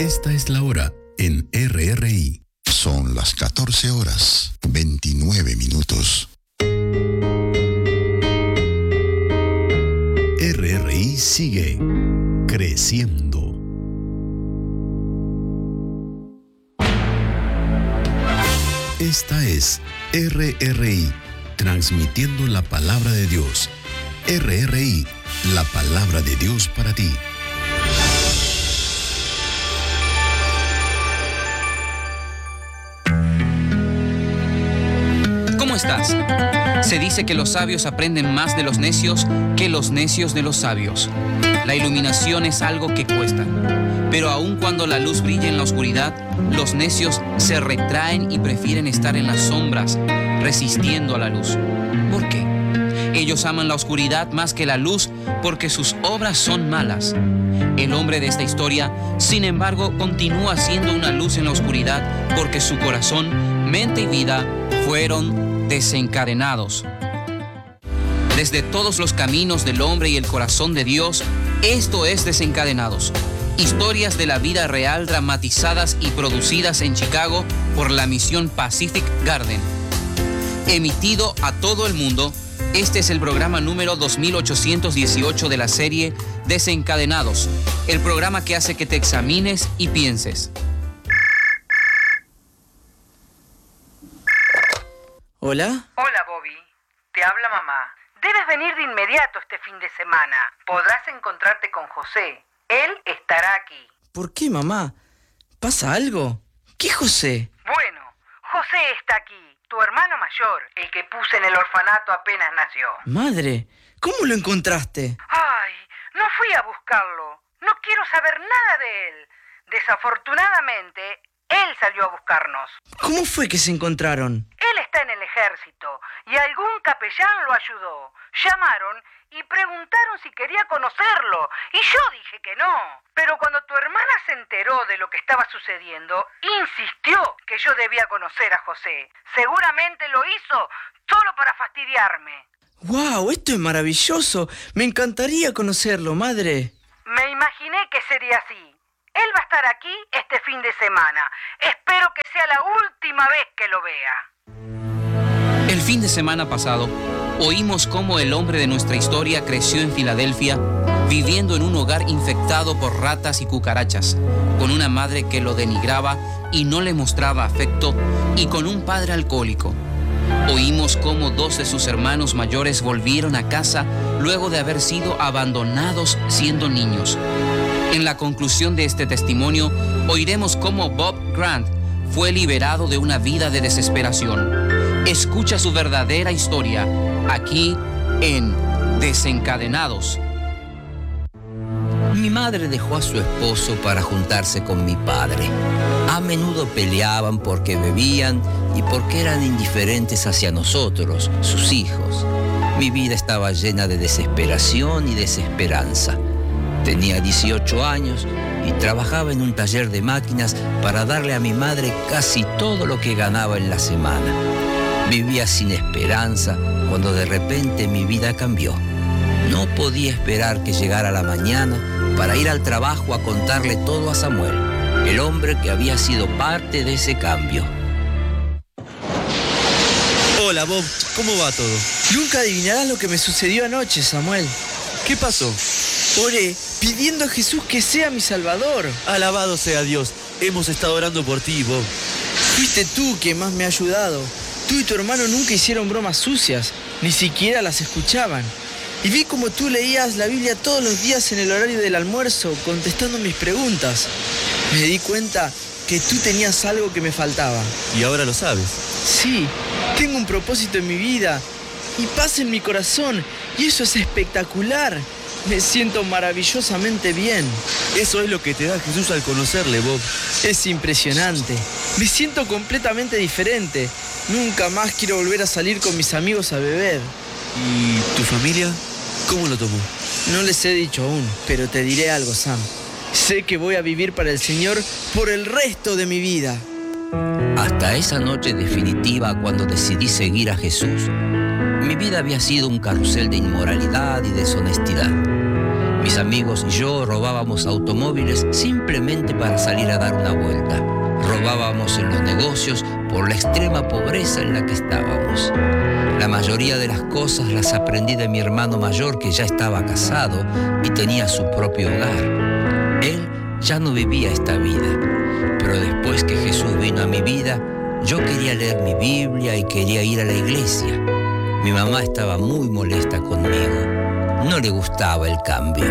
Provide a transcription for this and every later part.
Esta es la hora en RRI. Son las 14 horas, 29 minutos. RRI sigue creciendo. Esta es RRI, transmitiendo la palabra de Dios. RRI, la palabra de Dios para ti. ¿Cómo estás? Se dice que los sabios aprenden más de los necios que los necios de los sabios. La iluminación es algo que cuesta, pero aun cuando la luz brilla en la oscuridad, los necios se retraen y prefieren estar en las sombras, resistiendo a la luz. ¿Por qué? Ellos aman la oscuridad más que la luz porque sus obras son malas. El hombre de esta historia, sin embargo, continúa siendo una luz en la oscuridad porque su corazón, mente y vida fueron desencadenados. Desde todos los caminos del hombre y el corazón de Dios, esto es Desencadenados. Historias de la vida real dramatizadas y producidas en Chicago por la misión Pacific Garden. Emitido a todo el mundo, este es el programa número 2818 de la serie Desencadenados, el programa que hace que te examines y pienses. ¿Hola? Hola, Bobby. Te habla mamá. Debes venir de inmediato este fin de semana. Podrás encontrarte con José. Él estará aquí. ¿Por qué, mamá? ¿Pasa algo? ¿Qué José? Bueno, José está aquí, tu hermano mayor, el que puse en el orfanato apenas nació. Madre, ¿cómo lo encontraste? Ay, no fui a buscarlo. No quiero saber nada de él. Desafortunadamente, él salió a buscarnos. ¿Cómo fue que se encontraron? Él está en el ejército y algún capellán lo ayudó. Llamaron y preguntaron si quería conocerlo y yo dije que no. Pero cuando tu hermana se enteró de lo que estaba sucediendo, insistió que yo debía conocer a José. Seguramente lo hizo solo para fastidiarme. ¡Wow! Esto es maravilloso. Me encantaría conocerlo, madre. Me imaginé que sería así. Él va a estar aquí este fin de semana. Espero que sea la última vez que lo vea. El fin de semana pasado, oímos cómo el hombre de nuestra historia creció en Filadelfia, viviendo en un hogar infectado por ratas y cucarachas, con una madre que lo denigraba y no le mostraba afecto, y con un padre alcohólico. Oímos cómo 2 de sus hermanos mayores volvieron a casa luego de haber sido abandonados siendo niños. En la conclusión de este testimonio, oiremos cómo Bob Grant fue liberado de una vida de desesperación. Escucha su verdadera historia aquí en Desencadenados. Mi madre dejó a su esposo para juntarse con mi padre. A menudo peleaban porque bebían y porque eran indiferentes hacia nosotros, sus hijos. Mi vida estaba llena de desesperación y desesperanza. Tenía 18 años y trabajaba en un taller de máquinas para darle a mi madre casi todo lo que ganaba en la semana. Vivía sin esperanza cuando de repente mi vida cambió. No podía esperar que llegara la mañana para ir al trabajo a contarle todo a Samuel, el hombre que había sido parte de ese cambio. Hola, Bob. ¿Cómo va todo? Nunca adivinarás lo que me sucedió anoche, Samuel. ¿Qué pasó? Oré pidiendo a Jesús que sea mi Salvador. Alabado sea Dios. Hemos estado orando por ti, Bob. Fuiste tú quien más me ha ayudado. Tú y tu hermano nunca hicieron bromas sucias, ni siquiera las escuchaban. Y vi como tú leías la Biblia todos los días en el horario del almuerzo, contestando mis preguntas. Me di cuenta que tú tenías algo que me faltaba. ¿Y ahora lo sabes? Sí, tengo un propósito en mi vida y paz en mi corazón, y eso es espectacular. Me siento maravillosamente bien. Eso es lo que te da Jesús al conocerle, Bob. Es impresionante. Me siento completamente diferente. Nunca más quiero volver a salir con mis amigos a beber. ¿Y tu familia? ¿Cómo lo tomó? No les he dicho aún, pero te diré algo, Sam. Sé que voy a vivir para el Señor por el resto de mi vida. Hasta esa noche definitiva, cuando decidí seguir a Jesús, mi vida había sido un carrusel de inmoralidad y deshonestidad. Mis amigos y yo robábamos automóviles simplemente para salir a dar una vuelta. Robábamos en los negocios por la extrema pobreza en la que estábamos. La mayoría de las cosas las aprendí de mi hermano mayor, que ya estaba casado y tenía su propio hogar. Él ya no vivía esta vida, pero después que Jesús vino a mi vida, yo quería leer mi Biblia y quería ir a la iglesia. Mi mamá estaba muy molesta conmigo. No le gustaba el cambio.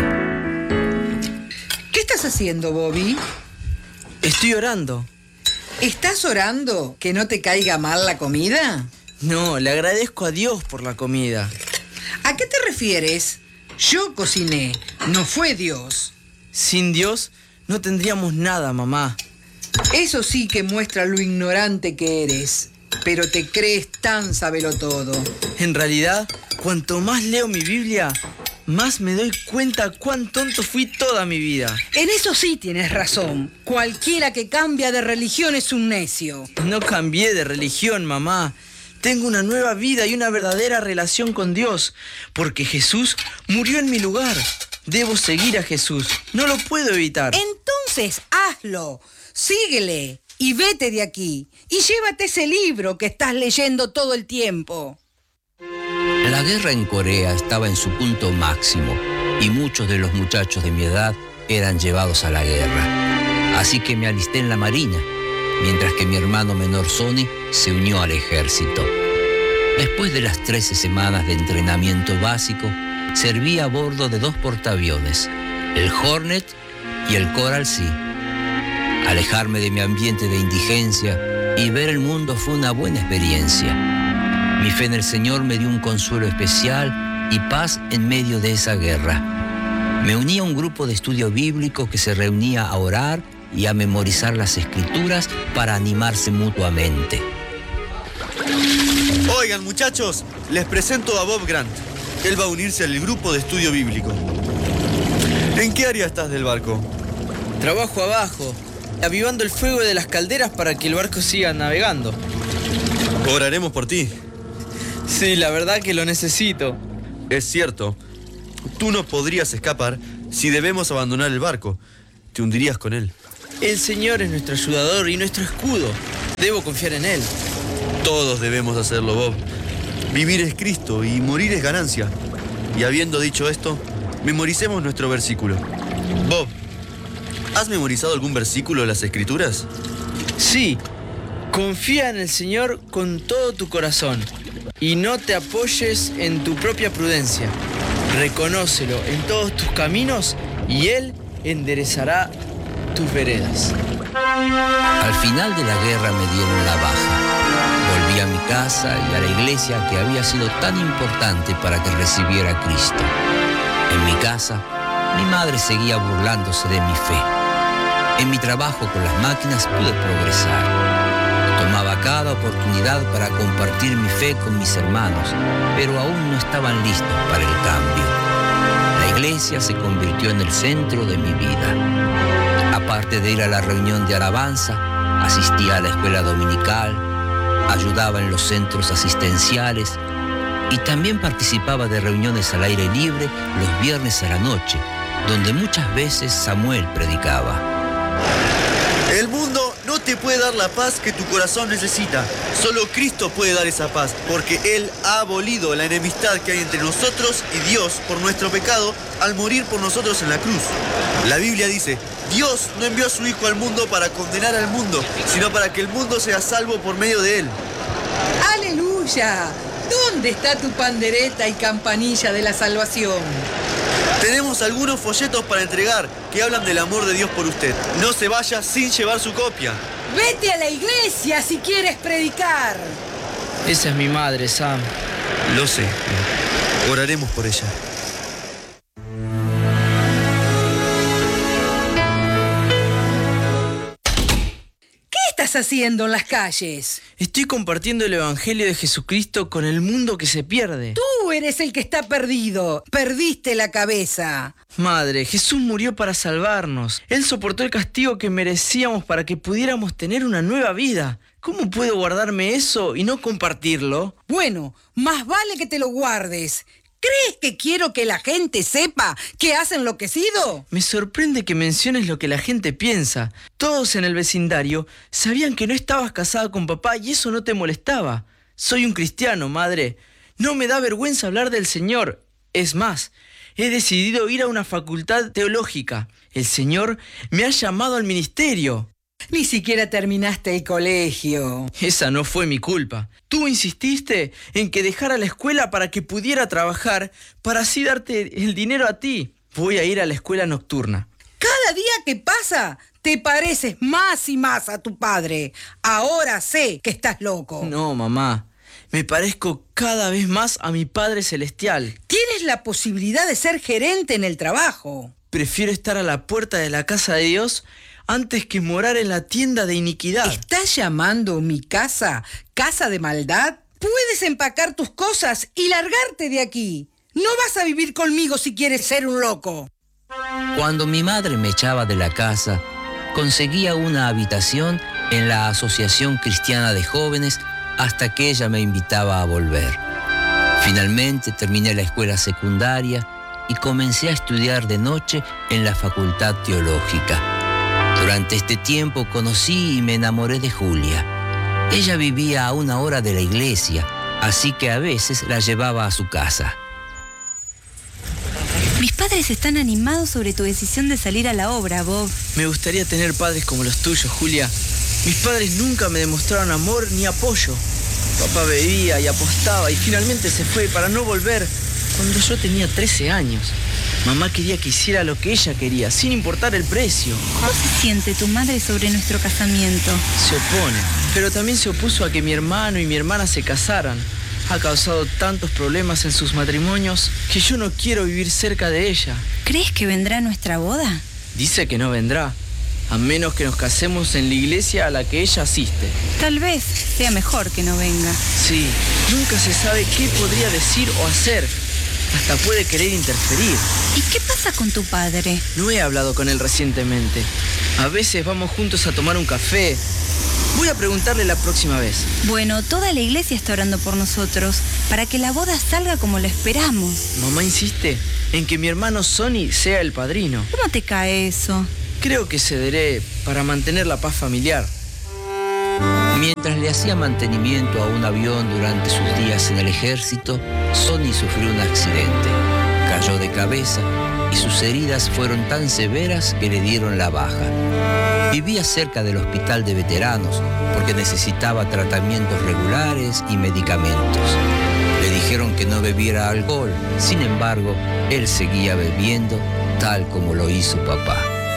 ¿Qué estás haciendo, Bobby? Estoy orando. ¿Estás orando que no te caiga mal la comida? No, le agradezco a Dios por la comida. ¿A qué te refieres? Yo cociné, no fue Dios. Sin Dios no tendríamos nada, mamá. Eso sí que muestra lo ignorante que eres, pero te crees tan sabelotodo. En realidad, cuanto más leo mi Biblia, más me doy cuenta cuán tonto fui toda mi vida. En eso sí tienes razón. Cualquiera que cambia de religión es un necio. No cambié de religión, mamá. Tengo una nueva vida y una verdadera relación con Dios, porque Jesús murió en mi lugar. Debo seguir a Jesús. No lo puedo evitar. Entonces, hazlo. Síguele y vete de aquí. Y llévate ese libro que estás leyendo todo el tiempo. La guerra en Corea estaba en su punto máximo y muchos de los muchachos de mi edad eran llevados a la guerra. Así que me alisté en la marina, mientras que mi hermano menor Sonny se unió al ejército. Después de las 13 semanas de entrenamiento básico, serví a bordo de 2 portaaviones, el Hornet y el Coral Sea. Alejarme de mi ambiente de indigencia y ver el mundo fue una buena experiencia. Mi fe en el Señor me dio un consuelo especial y paz en medio de esa guerra. Me uní a un grupo de estudio bíblico que se reunía a orar y a memorizar las Escrituras para animarse mutuamente. Oigan, muchachos, les presento a Bob Grant. Él va a unirse al grupo de estudio bíblico. ¿En qué área estás del barco? Trabajo abajo, avivando el fuego de las calderas para que el barco siga navegando. Oraremos por ti. Sí, la verdad que lo necesito. Es cierto, tú no podrías escapar si debemos abandonar el barco. Te hundirías con él. El Señor es nuestro ayudador y nuestro escudo. Debo confiar en Él. Todos debemos hacerlo, Bob. Vivir es Cristo y morir es ganancia. Y habiendo dicho esto, memoricemos nuestro versículo. Bob, ¿has memorizado algún versículo de las Escrituras? Sí. Confía en el Señor con todo tu corazón y no te apoyes en tu propia prudencia. Reconócelo en todos tus caminos y Él enderezará tus veredas. Al final de la guerra me dieron la baja. Volví a mi casa y a la iglesia que había sido tan importante para que recibiera a Cristo. En mi casa, mi madre seguía burlándose de mi fe. En mi trabajo con las máquinas pude progresar. Tomaba cada oportunidad para compartir mi fe con mis hermanos, pero aún no estaban listos para el cambio. La iglesia se convirtió en el centro de mi vida. Aparte de ir a la reunión de alabanza, asistía a la escuela dominical, ayudaba en los centros asistenciales y también participaba de reuniones al aire libre los viernes a la noche, donde muchas veces Samuel predicaba. El mundo no te puede dar la paz que tu corazón necesita. Solo Cristo puede dar esa paz, porque Él ha abolido la enemistad que hay entre nosotros y Dios por nuestro pecado al morir por nosotros en la cruz. La Biblia dice, Dios no envió a su Hijo al mundo para condenar al mundo, sino para que el mundo sea salvo por medio de Él. ¡Aleluya! ¿Dónde está tu pandereta y campanilla de la salvación? Tenemos algunos folletos para entregar que hablan del amor de Dios por usted. No se vaya sin llevar su copia. Vete a la iglesia si quieres predicar. Esa es mi madre, Sam. Lo sé. Oraremos por ella. ¿Qué estás haciendo en las calles? Estoy compartiendo el Evangelio de Jesucristo con el mundo que se pierde. Tú eres el que está perdido. Perdiste la cabeza. Madre, Jesús murió para salvarnos. Él soportó el castigo que merecíamos para que pudiéramos tener una nueva vida. ¿Cómo puedo guardarme eso y no compartirlo? Bueno, más vale que te lo guardes. ¿Crees que quiero que la gente sepa que has enloquecido? Me sorprende que menciones lo que la gente piensa. Todos en el vecindario sabían que no estabas casada con papá y eso no te molestaba. Soy un cristiano, madre. No me da vergüenza hablar del Señor. Es más, he decidido ir a una facultad teológica. El Señor me ha llamado al ministerio. Ni siquiera terminaste el colegio. Esa no fue mi culpa. Tú insististe en que dejara la escuela para que pudiera trabajar, para así darte el dinero a ti. Voy a ir a la escuela nocturna. Cada día que pasa, te pareces más y más a tu padre. Ahora sé que estás loco. No, mamá. Me parezco cada vez más a mi Padre Celestial. Tienes la posibilidad de ser gerente en el trabajo. Prefiero estar a la puerta de la casa de Dios antes que morar en la tienda de iniquidad. ¿Estás llamando mi casa casa de maldad? Puedes empacar tus cosas y largarte de aquí. No vas a vivir conmigo si quieres ser un loco. Cuando mi madre me echaba de la casa, conseguía una habitación en la Asociación Cristiana de Jóvenes hasta que ella me invitaba a volver. Finalmente terminé la escuela secundaria y comencé a estudiar de noche en la Facultad Teológica. Durante este tiempo conocí y me enamoré de Julia. Ella vivía a 1 hora de la iglesia, así que a veces la llevaba a su casa. Mis padres están animados sobre tu decisión de salir a la obra, Bob. Me gustaría tener padres como los tuyos, Julia. Mis padres nunca me demostraron amor ni apoyo. Papá bebía y apostaba y finalmente se fue para no volver cuando yo tenía 13 años. Mamá quería que hiciera lo que ella quería, sin importar el precio. ¿Cómo se siente tu madre sobre nuestro casamiento? Se opone, pero también se opuso a que mi hermano y mi hermana se casaran. Ha causado tantos problemas en sus matrimonios que yo no quiero vivir cerca de ella. ¿Crees que vendrá nuestra boda? Dice que no vendrá, a menos que nos casemos en la iglesia a la que ella asiste. Tal vez sea mejor que no venga. Sí, nunca se sabe qué podría decir o hacer. Hasta puede querer interferir. ¿Y qué pasa con tu padre? No he hablado con él recientemente. A veces vamos juntos a tomar un café. Voy a preguntarle la próxima vez. Bueno, toda la iglesia está orando por nosotros para que la boda salga como lo esperamos. Mamá insiste en que mi hermano Sonny sea el padrino. ¿Cómo te cae eso? Creo que cederé para mantener la paz familiar. Mientras le hacía mantenimiento a un avión durante sus días en el ejército, Sonny sufrió un accidente. Cayó de cabeza y sus heridas fueron tan severas que le dieron la baja. Vivía cerca del hospital de veteranos porque necesitaba tratamientos regulares y medicamentos. Le dijeron que no bebiera alcohol, sin embargo, él seguía bebiendo tal como lo hizo papá.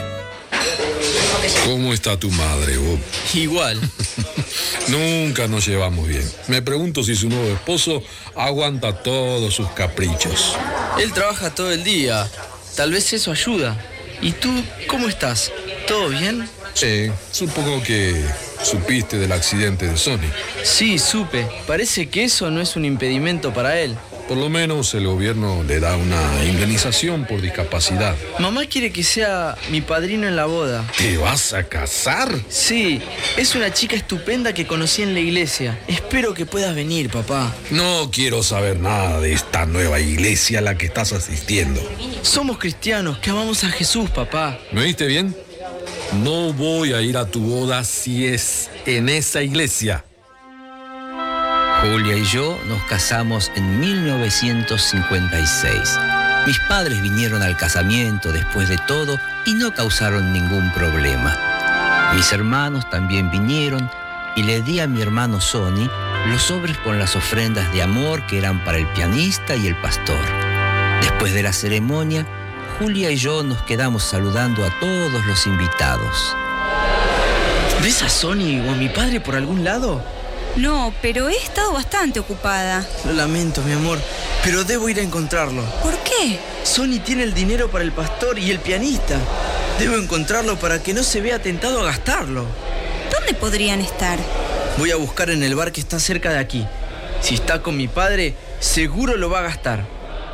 ¿Cómo está tu madre, Bob? Igual. Nunca nos llevamos bien. Me pregunto si su nuevo esposo aguanta todos sus caprichos. Él trabaja todo el día. Tal vez eso ayuda. ¿Y tú, cómo estás? ¿Todo bien? Sí, supongo que supiste del accidente de Sonny. Sí, supe. Parece que eso no es un impedimento para él. Por lo menos el gobierno le da una indemnización por discapacidad. Mamá quiere que sea mi padrino en la boda. ¿Te vas a casar? Sí, es una chica estupenda que conocí en la iglesia. Espero que puedas venir, papá. No quiero saber nada de esta nueva iglesia a la que estás asistiendo. Somos cristianos que amamos a Jesús, papá. ¿Me oíste bien? No voy a ir a tu boda si es en esa iglesia. Julia y yo nos casamos en 1956. Mis padres vinieron al casamiento después de todo y no causaron ningún problema. Mis hermanos también vinieron y le di a mi hermano Sonny los sobres con las ofrendas de amor que eran para el pianista y el pastor. Después de la ceremonia, Julia y yo nos quedamos saludando a todos los invitados. ¿Ves a Sonny o a mi padre por algún lado? No, pero he estado bastante ocupada. Lo lamento, mi amor, pero debo ir a encontrarlo. ¿Por qué? Sonny tiene el dinero para el pastor y el pianista. Debo encontrarlo para que no se vea tentado a gastarlo. ¿Dónde podrían estar? Voy a buscar en el bar que está cerca de aquí. Si está con mi padre, seguro lo va a gastar.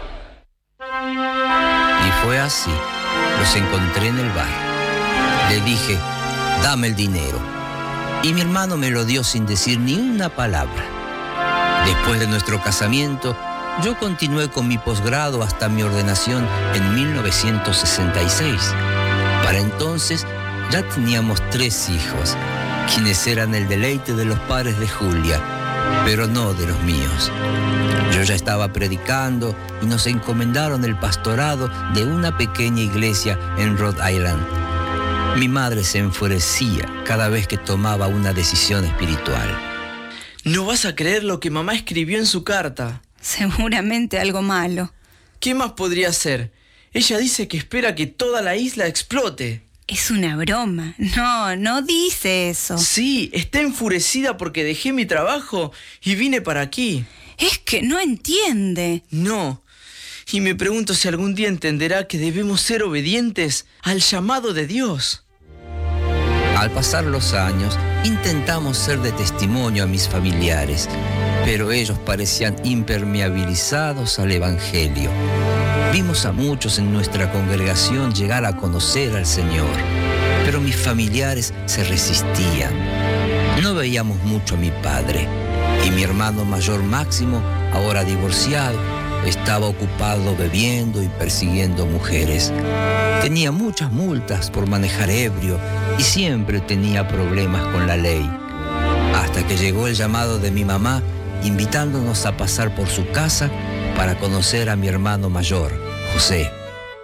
Y fue así. Los encontré en el bar. Le dije, dame el dinero. Y mi hermano me lo dio sin decir ni una palabra. Después de nuestro casamiento, Yo continué con mi posgrado hasta mi ordenación en 1966. Para entonces ya teníamos 3 hijos, quienes eran el deleite de los padres de Julia, pero no de los míos. Yo ya estaba predicando y nos encomendaron el pastorado de una pequeña iglesia en Rhode Island. Mi madre se enfurecía cada vez que tomaba una decisión espiritual. No vas a creer lo que mamá escribió en su carta. Seguramente algo malo. ¿Qué más podría ser? Ella dice que espera que toda la isla explote. Es una broma. No dice eso. Sí, está enfurecida porque dejé mi trabajo y vine para aquí. Es que no entiende. No. Y me pregunto si algún día entenderá que debemos ser obedientes al llamado de Dios. Al pasar los años, intentamos ser de testimonio a mis familiares, pero ellos parecían impermeabilizados al Evangelio. Vimos a muchos en nuestra congregación llegar a conocer al Señor, pero mis familiares se resistían. No veíamos mucho a mi padre, y mi hermano mayor Máximo, ahora divorciado, estaba ocupado bebiendo y persiguiendo mujeres. Tenía muchas multas por manejar ebrio y siempre tenía problemas con la ley. Hasta que llegó el llamado de mi mamá, invitándonos a pasar por su casa para conocer a mi hermano mayor, José.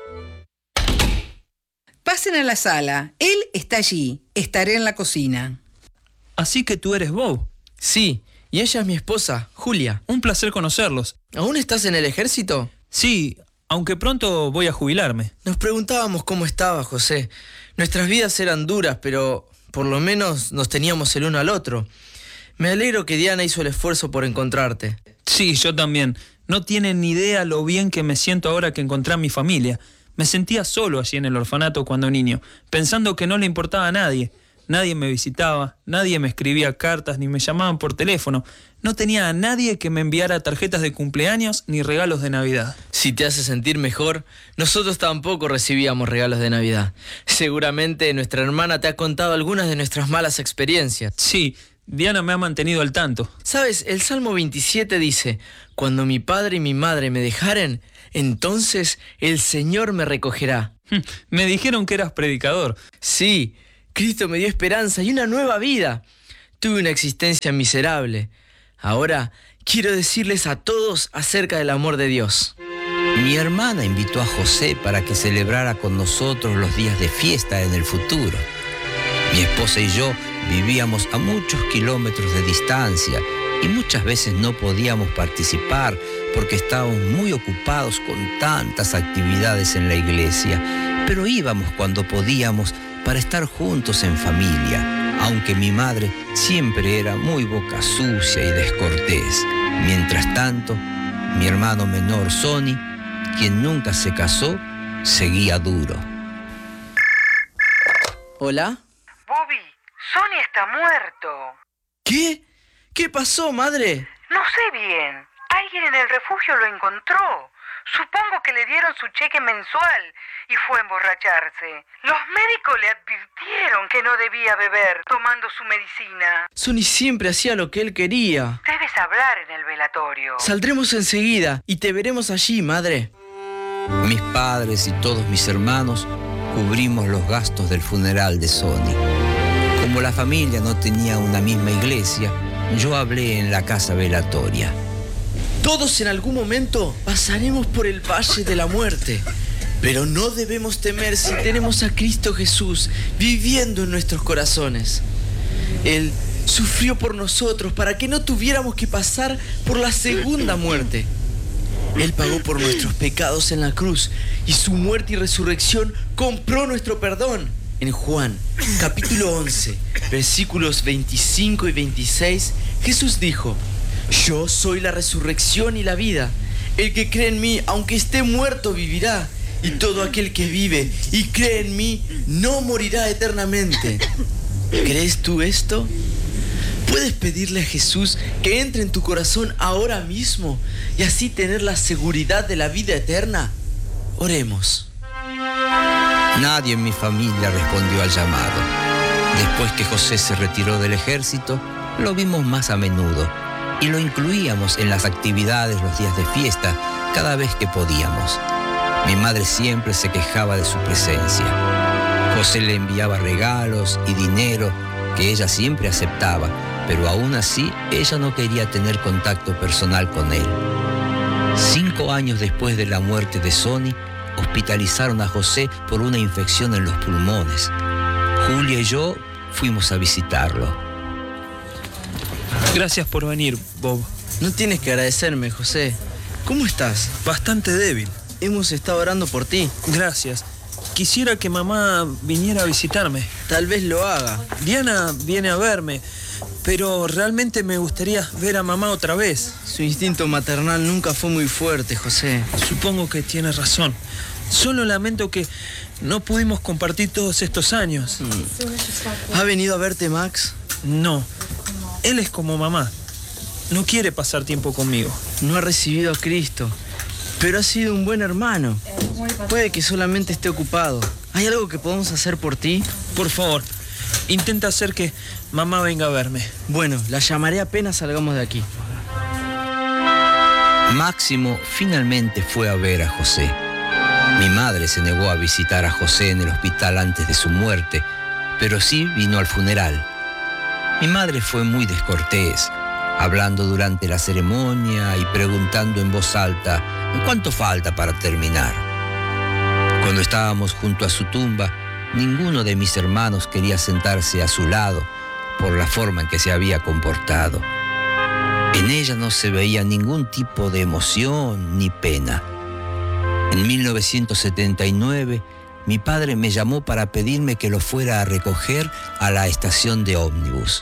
Pasen a la sala. Él está allí. Estaré en la cocina. Así que tú eres Bob. Sí, y ella es mi esposa, Julia. Un placer conocerlos. ¿Aún estás en el ejército? Sí, aunque pronto voy a jubilarme. Nos preguntábamos cómo estaba, José. Nuestras vidas eran duras, pero por lo menos nos teníamos el uno al otro. Me alegro que Diana hizo el esfuerzo por encontrarte. Sí, yo también. No tienen ni idea lo bien que me siento ahora que encontré a mi familia. Me sentía solo allí en el orfanato cuando niño, pensando que no le importaba a nadie. Nadie me visitaba, nadie me escribía cartas ni me llamaban por teléfono. No tenía a nadie que me enviara tarjetas de cumpleaños ni regalos de Navidad. Si te hace sentir mejor, nosotros tampoco recibíamos regalos de Navidad. Seguramente nuestra hermana te ha contado algunas de nuestras malas experiencias. Sí, Diana me ha mantenido al tanto. ¿Sabes? El Salmo 27 dice: cuando mi padre y mi madre me dejaren, entonces el Señor me recogerá. Me dijeron que eras predicador. Sí, Cristo me dio esperanza y una nueva vida. Tuve una existencia miserable. Ahora quiero decirles a todos acerca del amor de Dios. Mi hermana invitó a José para que celebrara con nosotros los días de fiesta en el futuro. Mi esposa y yo vivíamos a muchos kilómetros de distancia y muchas veces no podíamos participar porque estábamos muy ocupados con tantas actividades en la iglesia, pero íbamos cuando podíamos para estar juntos en familia, aunque mi madre siempre era muy boca sucia y descortés. Mientras tanto, mi hermano menor, Sonny, quien nunca se casó, seguía duro. ¿Hola? Bobby, Sonny está muerto. ¿Qué? ¿Qué pasó, madre? No sé bien. Alguien en el refugio lo encontró. Supongo que le dieron su cheque mensual y fue a emborracharse. Los médicos le advirtieron que no debía beber tomando su medicina. Sonny siempre hacía lo que él quería. Debes hablar en el velatorio. Saldremos enseguida y te veremos allí, madre. Mis padres y todos mis hermanos cubrimos los gastos del funeral de Sonny. Como la familia no tenía una misma iglesia, yo hablé en la casa velatoria. Todos en algún momento pasaremos por el valle de la muerte, pero no debemos temer si tenemos a Cristo Jesús viviendo en nuestros corazones. Él sufrió por nosotros para que no tuviéramos que pasar por la segunda muerte. Él pagó por nuestros pecados en la cruz y su muerte y resurrección compró nuestro perdón. En Juan, capítulo 11, versículos 25 y 26, Jesús dijo: yo soy la resurrección y la vida. El que cree en mí, aunque esté muerto, vivirá. Y todo aquel que vive y cree en mí, no morirá eternamente. ¿Crees tú esto? ¿Puedes pedirle a Jesús que entre en tu corazón ahora mismo y así tener la seguridad de la vida eterna? Oremos. Nadie en mi familia respondió al llamado. Después que José se retiró del ejército, lo vimos más a menudo. y lo incluíamos en las actividades los días de fiesta cada vez que podíamos. Mi madre siempre se quejaba de su presencia. José le enviaba regalos y dinero que ella siempre aceptaba, pero aún así ella no quería tener contacto personal con él. 5 años después de la muerte de Sonny, hospitalizaron a José por una infección en los pulmones. Julia y yo fuimos a visitarlo. Gracias por venir, Bob. No tienes que agradecerme, José. ¿Cómo estás? Bastante débil. Hemos estado orando por ti. Gracias. Quisiera que mamá viniera a visitarme. Tal vez lo haga. Diana viene a verme, pero realmente me gustaría ver a mamá otra vez. Su instinto maternal nunca fue muy fuerte, José. Supongo que tienes razón. Solo lamento que no pudimos compartir todos estos años. ¿Ha venido a verte, Max? No. Él es como mamá. No quiere pasar tiempo conmigo. No ha recibido a Cristo, pero ha sido un buen hermano. Puede que solamente esté ocupado. ¿Hay algo que podamos hacer por ti? Por favor, intenta hacer que mamá venga a verme. Bueno, la llamaré apenas salgamos de aquí. Máximo finalmente fue a ver a José. Mi madre se negó a visitar a José en el hospital antes de su muerte, pero sí vino al funeral. Mi madre fue muy descortés, hablando durante la ceremonia y preguntando en voz alta ¿cuánto falta para terminar? Cuando estábamos junto a su tumba, ninguno de mis hermanos quería sentarse a su lado por la forma en que se había comportado. En ella no se veía ningún tipo de emoción ni pena. En 1979, mi padre me llamó para pedirme que lo fuera a recoger a la estación de ómnibus.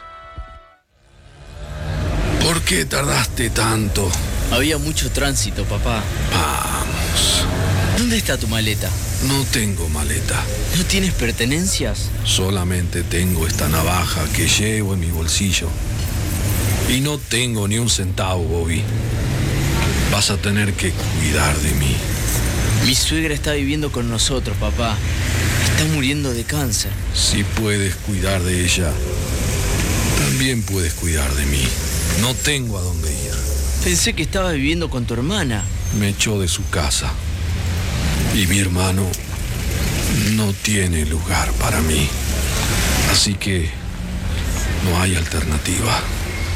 ¿Por qué tardaste tanto? Había mucho tránsito, papá. Vamos. ¿Dónde está tu maleta? No tengo maleta. ¿No tienes pertenencias? Solamente tengo esta navaja que llevo en mi bolsillo. Y no tengo ni un centavo, Bobby. Vas a tener que cuidar de mí. Mi suegra está viviendo con nosotros, papá. Está muriendo de cáncer. Si puedes cuidar de ella, también puedes cuidar de mí. No tengo a dónde ir. Pensé que estabas viviendo con tu hermana. Me echó de su casa. Y mi hermano no tiene lugar para mí. Así que no hay alternativa.